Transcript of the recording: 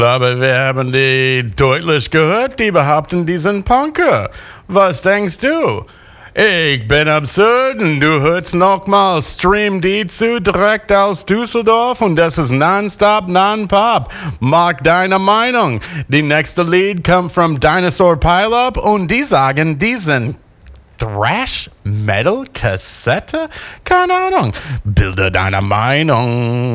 Aber wir haben die deutlich gehört, die behaupten, die sind Punker. Was denkst du? Ich bin absurd und du hörst nochmal Stream die zu direkt aus Düsseldorf und das ist nonstop, non-pop. Mag deine Meinung. Die nächste Lied kommt from Dinosaur Pileup und die sagen, die sind Thrash Metal Kassette? Keine Ahnung. Bilde deine Meinung.